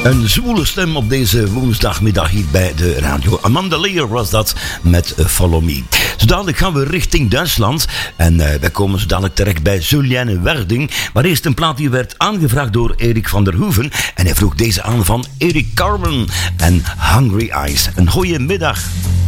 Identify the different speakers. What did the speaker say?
Speaker 1: Een zwoele stem op deze woensdagmiddag hier bij de radio. Amanda Lear was dat met Follow Me. Zo dadelijk gaan we richting Duitsland. En wij komen zo dadelijk terecht bij Juliane Werding. Maar eerst een plaat die werd aangevraagd door Erik van der Hoeven. En hij vroeg deze aan van Erik Carmen en Hungry Eyes. Een goeie middag.